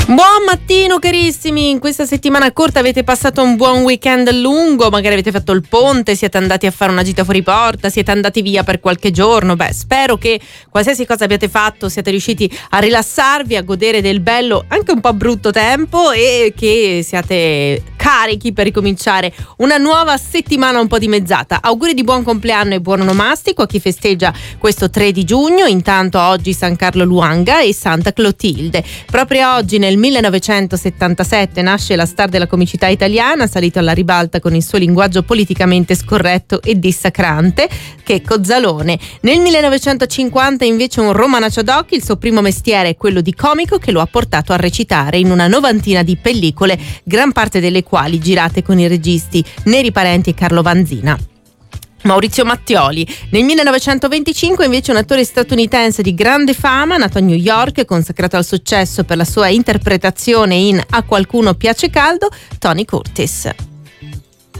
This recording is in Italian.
Buon mattino carissimi, in questa settimana corta avete passato un buon weekend lungo, magari avete fatto il ponte, siete andati a fare una gita fuori porta, siete andati via per qualche giorno. Spero che qualsiasi cosa abbiate fatto siate riusciti a rilassarvi, a godere del bello, anche un po' brutto tempo, e che siate carichi per ricominciare una nuova settimana un po' dimezzata. Auguri di buon compleanno e buon onomastico a chi festeggia questo 3 di giugno. Intanto oggi San Carlo Luanga e Santa Clotilde. Proprio oggi nel 1977 nasce la star della comicità italiana, salito alla ribalta con il suo linguaggio politicamente scorretto e dissacrante, Checco Zalone. Nel 1950 invece un Romano Ciodocchi, il suo primo mestiere è quello di comico, che lo ha portato a recitare in una novantina di pellicole, gran parte delle quali girate con i registi Neri Parenti e Carlo Vanzina. Maurizio Mattioli. Nel 1925 invece un attore statunitense di grande fama, nato a New York, consacrato al successo per la sua interpretazione in A qualcuno piace caldo, Tony Curtis.